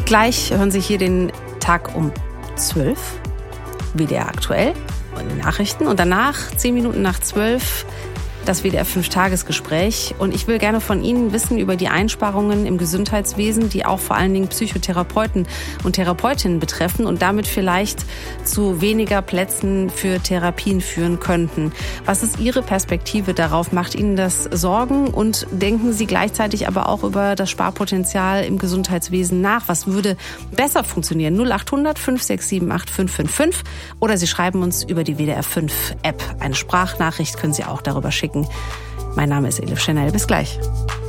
Gleich hören Sie hier den Tag um 12, WDR aktuell und die Nachrichten. Und danach, 10 Minuten nach 12, das WDR 5-Tagesgespräch. Und ich will gerne von Ihnen wissen über die Einsparungen im Gesundheitswesen, die auch vor allen Dingen Psychotherapeuten und Therapeutinnen betreffen und damit vielleicht zu weniger Plätzen für Therapien führen könnten. Was ist Ihre Perspektive darauf? Macht Ihnen das Sorgen? Und denken Sie gleichzeitig aber auch über das Sparpotenzial im Gesundheitswesen nach? Was würde besser funktionieren? 0800 567 8555 oder Sie schreiben uns über die WDR 5 App. Eine Sprachnachricht können Sie auch darüber schicken. Mein Name ist Elif Schnell. Bis gleich.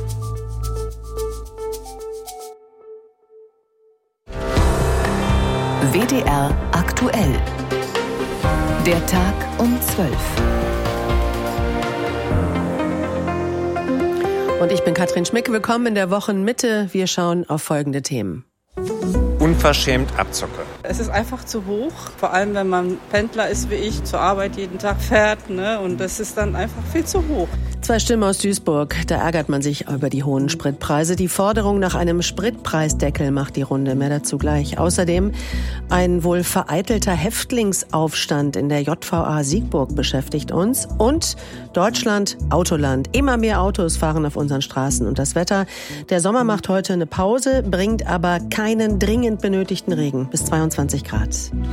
WDR aktuell. Der Tag um 12. Und ich bin Katrin Schmick. Willkommen in der Wochenmitte. Wir schauen auf folgende Themen. Unverschämt Abzocke. Es ist einfach zu hoch, vor allem wenn man Pendler ist wie ich, zur Arbeit jeden Tag fährt, ne? Und das ist dann einfach viel zu hoch. 2 Stimmen aus Duisburg, da ärgert man sich über die hohen Spritpreise. Die Forderung nach einem Spritpreisdeckel macht die Runde, mehr dazu gleich. Außerdem ein wohl vereitelter Häftlingsaufstand in der JVA Siegburg beschäftigt uns. Und Deutschland, Autoland. Immer mehr Autos fahren auf unseren Straßen. Und das Wetter, der Sommer macht heute eine Pause, bringt aber keinen dringend benötigten Regen, bis 22 Grad.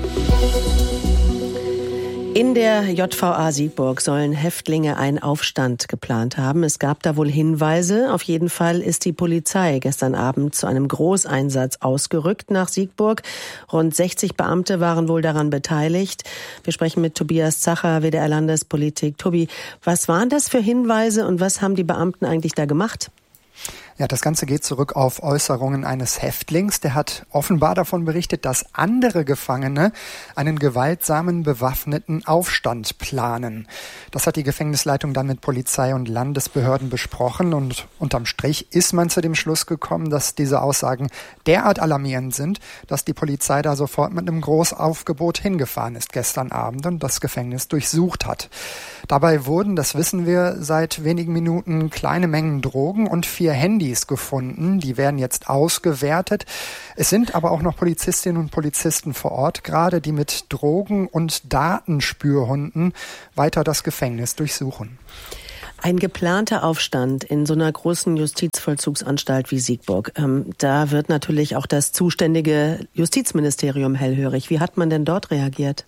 In der JVA Siegburg sollen Häftlinge einen Aufstand geplant haben. Es gab da wohl Hinweise. Auf jeden Fall ist die Polizei gestern Abend zu einem Großeinsatz ausgerückt nach Siegburg. Rund 60 Beamte waren wohl daran beteiligt. Wir sprechen mit Tobias Zacher, WDR Landespolitik. Tobi, was waren das für Hinweise und was haben die Beamten eigentlich da gemacht? Ja, das Ganze geht zurück auf Äußerungen eines Häftlings. Der hat offenbar davon berichtet, dass andere Gefangene einen gewaltsamen, bewaffneten Aufstand planen. Das hat die Gefängnisleitung dann mit Polizei und Landesbehörden besprochen und unterm Strich ist man zu dem Schluss gekommen, dass diese Aussagen derart alarmierend sind, dass die Polizei da sofort mit einem Großaufgebot hingefahren ist gestern Abend und das Gefängnis durchsucht hat. Dabei wurden, das wissen wir seit wenigen Minuten, kleine Mengen Drogen und 4 Handys gefunden. Die werden jetzt ausgewertet. Es sind aber auch noch Polizistinnen und Polizisten vor Ort, gerade die mit Drogen- und Datenspürhunden weiter das Gefängnis durchsuchen. Ein geplanter Aufstand in so einer großen Justizvollzugsanstalt wie Siegburg. Da wird natürlich auch das zuständige Justizministerium hellhörig. Wie hat man denn dort reagiert?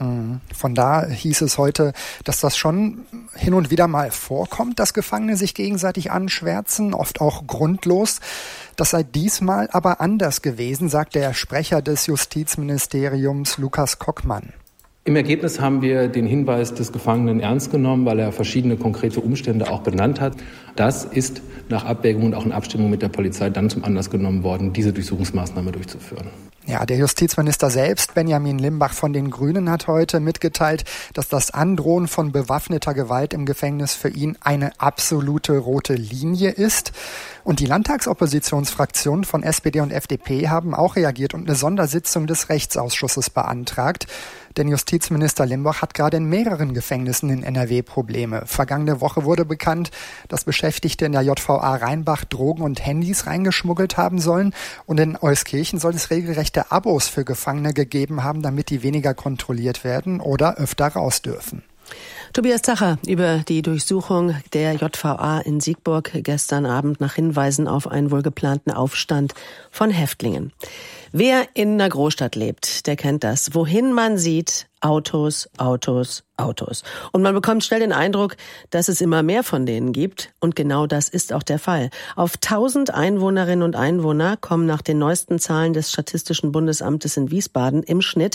Von da hieß es heute, dass das schon hin und wieder mal vorkommt, dass Gefangene sich gegenseitig anschwärzen, oft auch grundlos. Das sei diesmal aber anders gewesen, sagt der Sprecher des Justizministeriums Lukas Kockmann. Im Ergebnis haben wir den Hinweis des Gefangenen ernst genommen, weil er verschiedene konkrete Umstände auch benannt hat. Das ist nach Abwägung und auch in Abstimmung mit der Polizei dann zum Anlass genommen worden, diese Durchsuchungsmaßnahme durchzuführen. Ja, der Justizminister selbst, Benjamin Limbach von den Grünen, hat heute mitgeteilt, dass das Androhen von bewaffneter Gewalt im Gefängnis für ihn eine absolute rote Linie ist. Und die Landtagsoppositionsfraktionen von SPD und FDP haben auch reagiert und eine Sondersitzung des Rechtsausschusses beantragt. Denn Justizminister Limbach hat gerade in mehreren Gefängnissen in NRW Probleme. Vergangene Woche wurde bekannt, dass Beschäftigte in der JVA Rheinbach Drogen und Handys reingeschmuggelt haben sollen. Und in Euskirchen soll es regelrechte Abos für Gefangene gegeben haben, damit die weniger kontrolliert werden oder öfter raus dürfen. Tobias Zacher über die Durchsuchung der JVA in Siegburg gestern Abend nach Hinweisen auf einen wohl geplanten Aufstand von Häftlingen. Wer in einer Großstadt lebt, der kennt das. Wohin man sieht, Autos, Autos, Autos. Und man bekommt schnell den Eindruck, dass es immer mehr von denen gibt. Und genau das ist auch der Fall. Auf 1000 Einwohnerinnen und Einwohner kommen nach den neuesten Zahlen des Statistischen Bundesamtes in Wiesbaden im Schnitt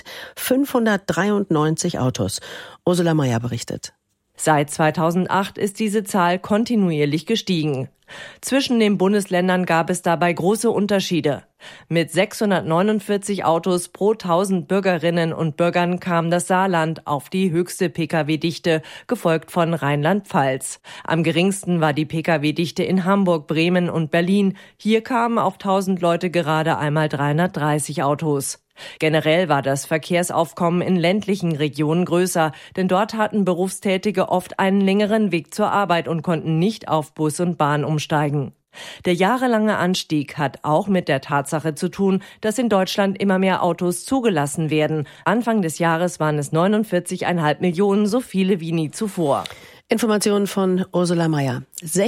593 Autos. Ursula Mayer berichtet. Seit 2008 ist diese Zahl kontinuierlich gestiegen. Zwischen den Bundesländern gab es dabei große Unterschiede. Mit 649 Autos pro 1000 Bürgerinnen und Bürgern kam das Saarland auf die höchste Pkw-Dichte, gefolgt von Rheinland-Pfalz. Am geringsten war die Pkw-Dichte in Hamburg, Bremen und Berlin. Hier kamen auf 1000 Leute gerade einmal 330 Autos. Generell war das Verkehrsaufkommen in ländlichen Regionen größer, denn dort hatten Berufstätige oft einen längeren Weg zur Arbeit und konnten nicht auf Bus und Bahn umsteigen. Der jahrelange Anstieg hat auch mit der Tatsache zu tun, dass in Deutschland immer mehr Autos zugelassen werden. Anfang des Jahres waren es 49,5 Millionen, so viele wie nie zuvor. Informationen von Ursula Mayer.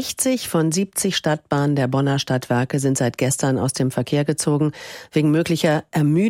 60 von 70 Stadtbahnen der Bonner Stadtwerke sind seit gestern aus dem Verkehr gezogen, wegen möglicher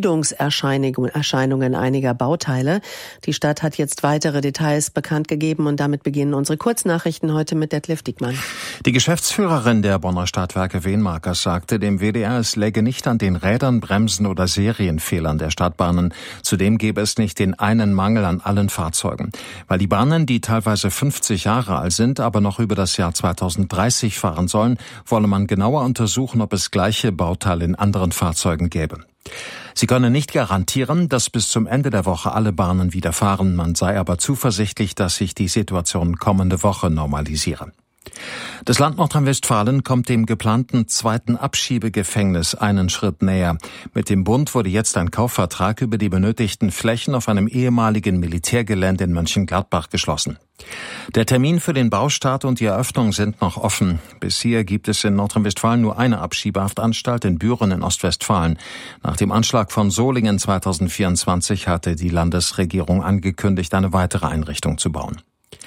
Ermüdungserscheinungen einiger Bauteile. Die Stadt hat jetzt weitere Details bekannt gegeben und damit beginnen unsere Kurznachrichten heute mit Detlef Diekmann. Die Geschäftsführerin der Bonner Stadtwerke Wenmarkers sagte dem WDR, es läge nicht an den Rädern, Bremsen oder Serienfehlern der Stadtbahnen. Zudem gäbe es nicht den einen Mangel an allen Fahrzeugen. Weil die Bahnen, die teilweise 50 Jahre alt sind, aber noch über das Jahr 2030 fahren sollen, wolle man genauer untersuchen, ob es gleiche Bauteile in anderen Fahrzeugen gäbe. Sie könne nicht garantieren, dass bis zum Ende der Woche alle Bahnen wieder fahren. Man sei aber zuversichtlich, dass sich die Situation kommende Woche normalisiere. Das Land Nordrhein-Westfalen kommt dem geplanten zweiten Abschiebegefängnis einen Schritt näher. Mit dem Bund wurde jetzt ein Kaufvertrag über die benötigten Flächen auf einem ehemaligen Militärgelände in Mönchengladbach geschlossen. Der Termin für den Baustart und die Eröffnung sind noch offen. Bisher gibt es in Nordrhein-Westfalen nur eine Abschiebehaftanstalt in Büren in Ostwestfalen. Nach dem Anschlag von Solingen 2024 hatte die Landesregierung angekündigt, eine weitere Einrichtung zu bauen.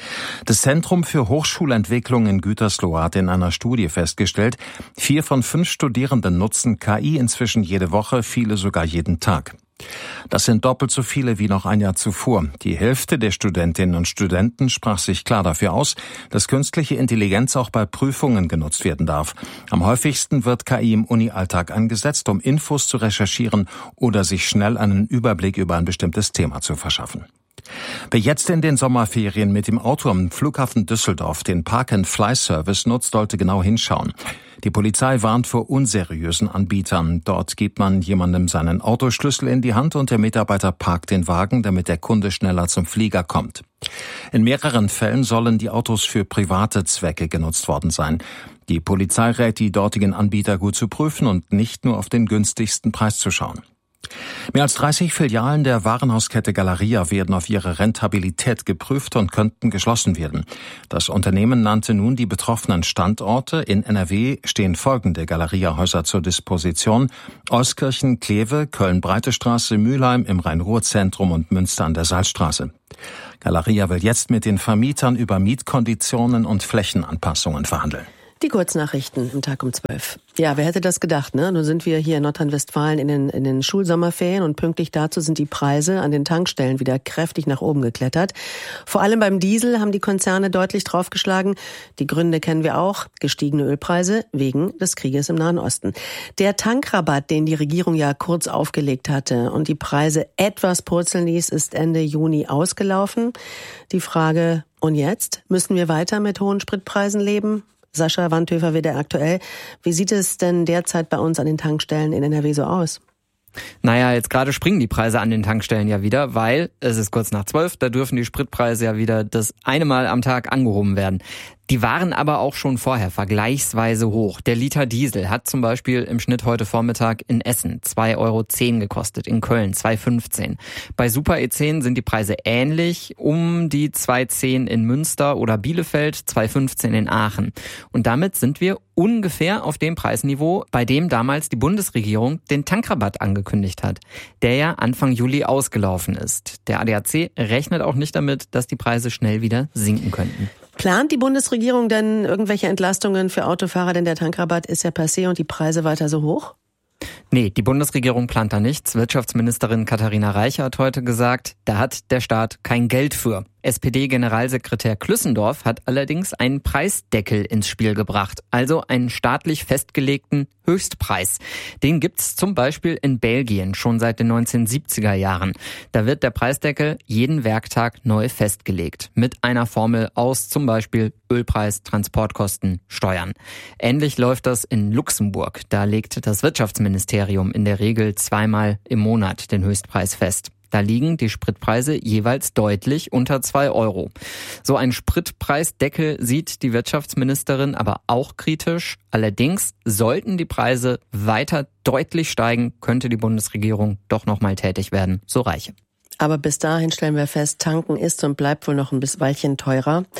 Das Zentrum für Hochschulentwicklung in Gütersloh hat in einer Studie festgestellt, 4 von 5 Studierenden nutzen KI inzwischen jede Woche, viele sogar jeden Tag. Das sind doppelt so viele wie noch ein Jahr zuvor. Die Hälfte der Studentinnen und Studenten sprach sich klar dafür aus, dass künstliche Intelligenz auch bei Prüfungen genutzt werden darf. Am häufigsten wird KI im Uni-Alltag eingesetzt, um Infos zu recherchieren oder sich schnell einen Überblick über ein bestimmtes Thema zu verschaffen. Wer jetzt in den Sommerferien mit dem Auto am Flughafen Düsseldorf den Park-and-Fly-Service nutzt, sollte genau hinschauen. Die Polizei warnt vor unseriösen Anbietern. Dort gibt man jemandem seinen Autoschlüssel in die Hand und der Mitarbeiter parkt den Wagen, damit der Kunde schneller zum Flieger kommt. In mehreren Fällen sollen die Autos für private Zwecke genutzt worden sein. Die Polizei rät, die dortigen Anbieter gut zu prüfen und nicht nur auf den günstigsten Preis zu schauen. Mehr als 30 Filialen der Warenhauskette Galeria werden auf ihre Rentabilität geprüft und könnten geschlossen werden. Das Unternehmen nannte nun die betroffenen Standorte. In NRW stehen folgende Galeria-Häuser zur Disposition: Euskirchen, Kleve, Köln-Breite-Straße, Mülheim im Rhein-Ruhr-Zentrum und Münster an der Salzstraße. Galeria will jetzt mit den Vermietern über Mietkonditionen und Flächenanpassungen verhandeln. Die Kurznachrichten im Tag um 12. Ja, wer hätte das gedacht, ne? Nun sind wir hier in Nordrhein-Westfalen in den Schulsommerferien und pünktlich dazu sind die Preise an den Tankstellen wieder kräftig nach oben geklettert. Vor allem beim Diesel haben die Konzerne deutlich draufgeschlagen. Die Gründe kennen wir auch. Gestiegene Ölpreise wegen des Krieges im Nahen Osten. Der Tankrabatt, den die Regierung ja kurz aufgelegt hatte und die Preise etwas purzeln ließ, ist Ende Juni ausgelaufen. Die Frage, und jetzt? Müssen wir weiter mit hohen Spritpreisen leben? Sascha Wandhöfer, WDR aktuell. Wie sieht es denn derzeit bei uns an den Tankstellen in NRW so aus? Naja, jetzt gerade springen die Preise an den Tankstellen ja wieder, weil es ist kurz nach 12, da dürfen die Spritpreise ja wieder das eine Mal am Tag angehoben werden. Die waren aber auch schon vorher vergleichsweise hoch. Der Liter Diesel hat zum Beispiel im Schnitt heute Vormittag in Essen 2,10 Euro gekostet, in Köln 2,15. Bei Super E10 sind die Preise ähnlich, um die 2,10 in Münster oder Bielefeld, 2,15 in Aachen. Und damit sind wir ungefähr auf dem Preisniveau, bei dem damals die Bundesregierung den Tankrabatt angekündigt hat, der ja Anfang Juli ausgelaufen ist. Der ADAC rechnet auch nicht damit, dass die Preise schnell wieder sinken könnten. Plant die Bundesregierung denn irgendwelche Entlastungen für Autofahrer, denn der Tankrabatt ist ja passé und die Preise weiter so hoch? Nee, die Bundesregierung plant da nichts. Wirtschaftsministerin Katharina Reiche hat heute gesagt, da hat der Staat kein Geld für. SPD-Generalsekretär Klüssendorf hat allerdings einen Preisdeckel ins Spiel gebracht, also einen staatlich festgelegten Höchstpreis. Den gibt's zum Beispiel in Belgien schon seit den 1970er Jahren. Da wird der Preisdeckel jeden Werktag neu festgelegt, mit einer Formel aus zum Beispiel Ölpreis, Transportkosten, Steuern. Ähnlich läuft das in Luxemburg. Da legt das Wirtschaftsministerium in der Regel zweimal im Monat den Höchstpreis fest. Da liegen die Spritpreise jeweils deutlich unter 2 Euro. So ein Spritpreisdeckel sieht die Wirtschaftsministerin aber auch kritisch. Allerdings sollten die Preise weiter deutlich steigen, könnte die Bundesregierung doch noch mal tätig werden, so Reiche. Aber bis dahin stellen wir fest, tanken ist und bleibt wohl noch ein bisschen Weilchen teurer.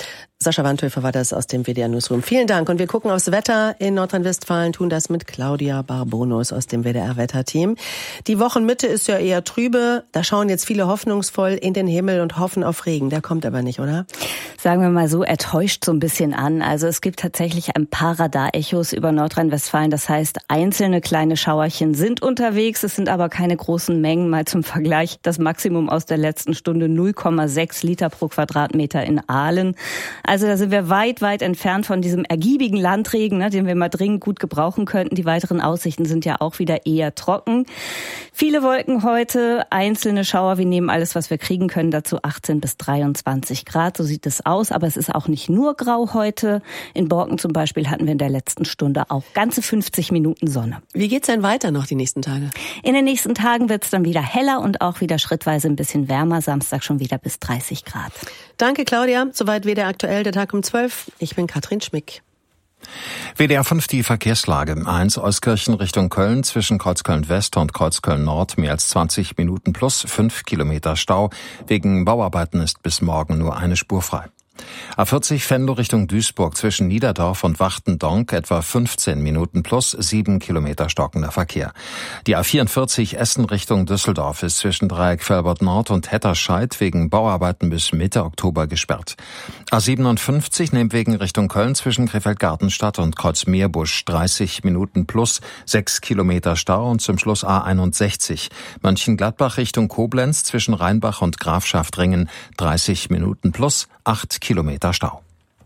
Sascha Wandhöfer war das aus dem WDR Newsroom. Vielen Dank. Und wir gucken aufs Wetter in Nordrhein-Westfalen, tun das mit Claudia Barbonus aus dem WDR-Wetterteam. Die Wochenmitte ist ja eher trübe. Da schauen jetzt viele hoffnungsvoll in den Himmel und hoffen auf Regen. Der kommt aber nicht, oder? Sagen wir mal so, er täuscht so ein bisschen an. Also es gibt tatsächlich ein paar Radarechos über Nordrhein-Westfalen. Das heißt, einzelne kleine Schauerchen sind unterwegs. Es sind aber keine großen Mengen. Mal zum Vergleich, das Maximum aus der letzten Stunde 0,6 Liter pro Quadratmeter in Aalen. Also da sind wir weit, weit entfernt von diesem ergiebigen Landregen, den wir mal dringend gut gebrauchen könnten. Die weiteren Aussichten sind ja auch wieder eher trocken. Viele Wolken heute, einzelne Schauer. Wir nehmen alles, was wir kriegen können, dazu 18 bis 23 Grad. So sieht es aus, aber es ist auch nicht nur grau heute. In Borken zum Beispiel hatten wir in der letzten Stunde auch ganze 50 Minuten Sonne. Wie geht's denn weiter noch die nächsten Tage? In den nächsten Tagen wird's dann wieder heller und auch wieder schrittweise ein bisschen wärmer. Samstag schon wieder bis 30 Grad. Danke, Claudia. Soweit WDR aktuell, der Tag um 12. Ich bin Katrin Schmick. WDR 5 die Verkehrslage. A1 Euskirchen Richtung Köln zwischen Kreuzköln West und Kreuzköln Nord mehr als 20 Minuten plus 5 Kilometer Stau. Wegen Bauarbeiten ist bis morgen nur eine Spur frei. A40 Venlo Richtung Duisburg zwischen Niederdorf und Wachtendonk etwa 15 Minuten plus 7 Kilometer stockender Verkehr. Die A44 Essen Richtung Düsseldorf ist zwischen Dreieck Velbert Nord und Hetterscheid wegen Bauarbeiten bis Mitte Oktober gesperrt. A57 Nehmwegen Richtung Köln zwischen Krefeld-Gartenstadt und Kreuzmeerbusch 30 Minuten plus 6 Kilometer Stau und zum Schluss A61 Mönchengladbach Richtung Koblenz zwischen Rheinbach und Grafschaftringen 30 Minuten plus 8 Kilometer Stau.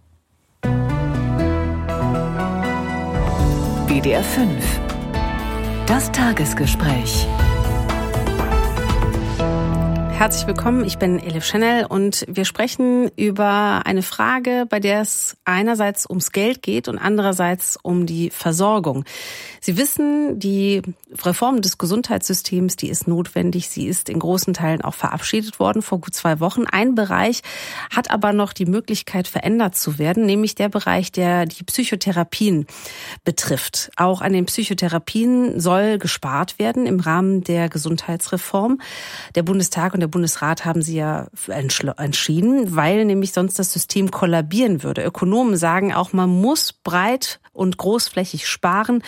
WDR 5. Das Tagesgespräch. Herzlich willkommen, ich bin Elif Chanel und wir sprechen über eine Frage, bei der es einerseits ums Geld geht und andererseits um die Versorgung. Sie wissen, die Reform des Gesundheitssystems, die ist notwendig. Sie ist in großen Teilen auch verabschiedet worden vor gut 2 Wochen. Ein Bereich hat aber noch die Möglichkeit, verändert zu werden, nämlich der Bereich, der die Psychotherapien betrifft. Auch an den Psychotherapien soll gespart werden im Rahmen der Gesundheitsreform. Der Bundestag und der Bundesrat haben sie ja entschieden, weil nämlich sonst das System kollabieren würde. Ökonomen sagen auch, man muss breit und großflächig sparen.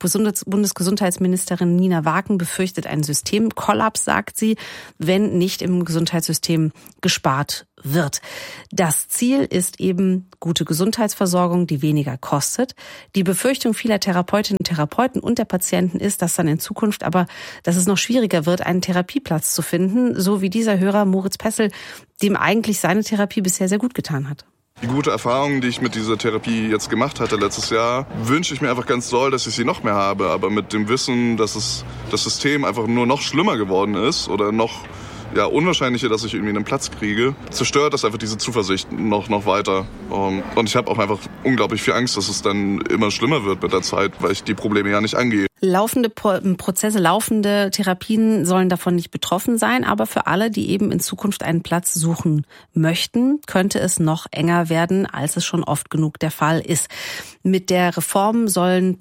Bundesgesundheitsministerin Nina Waken befürchtet einen Systemkollaps, sagt sie, wenn nicht im Gesundheitssystem gespart wird. Das Ziel ist eben gute Gesundheitsversorgung, die weniger kostet. Die Befürchtung vieler Therapeutinnen und Therapeuten und der Patienten ist, dass dann in Zukunft aber, dass es noch schwieriger wird, einen Therapieplatz zu finden, so wie dieser Hörer Moritz Pessel, dem eigentlich seine Therapie bisher sehr gut getan hat. Die gute Erfahrung, die ich mit dieser Therapie jetzt gemacht hatte letztes Jahr, wünsche ich mir einfach ganz doll, dass ich sie noch mehr habe. Aber mit dem Wissen, dass das System einfach nur noch schlimmer geworden ist oder noch unwahrscheinlicher, dass ich irgendwie einen Platz kriege, zerstört das einfach diese Zuversicht noch weiter. Und ich habe auch einfach unglaublich viel Angst, dass es dann immer schlimmer wird mit der Zeit, weil ich die Probleme ja nicht angehe. Laufende Prozesse, laufende Therapien sollen davon nicht betroffen sein, aber für alle, die eben in Zukunft einen Platz suchen möchten, könnte es noch enger werden, als es schon oft genug der Fall ist. Mit der Reform sollen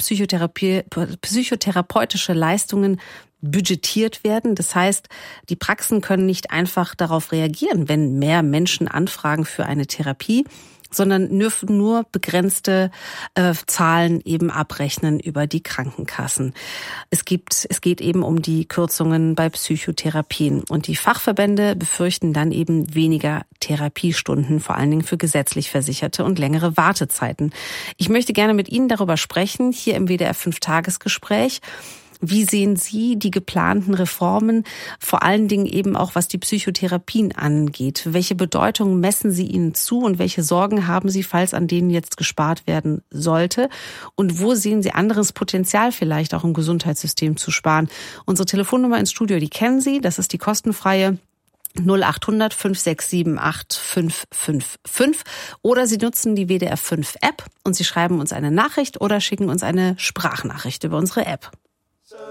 psychotherapeutische Leistungen budgetiert werden. Das heißt, die Praxen können nicht einfach darauf reagieren, wenn mehr Menschen anfragen für eine Therapie, sondern dürfen nur begrenzte Zahlen eben abrechnen über die Krankenkassen. Es geht eben um die Kürzungen bei Psychotherapien. Und die Fachverbände befürchten dann eben weniger Therapiestunden, vor allen Dingen für gesetzlich Versicherte und längere Wartezeiten. Ich möchte gerne mit Ihnen darüber sprechen, hier im WDR 5-Tagesgespräch. Wie sehen Sie die geplanten Reformen, vor allen Dingen eben auch was die Psychotherapien angeht? Welche Bedeutung messen Sie ihnen zu und welche Sorgen haben Sie, falls an denen jetzt gespart werden sollte? Und wo sehen Sie anderes Potenzial vielleicht auch im Gesundheitssystem zu sparen? Unsere Telefonnummer ins Studio, die kennen Sie, das ist die kostenfreie 0800 5678 555 oder Sie nutzen die WDR 5 App und Sie schreiben uns eine Nachricht oder schicken uns eine Sprachnachricht über unsere App.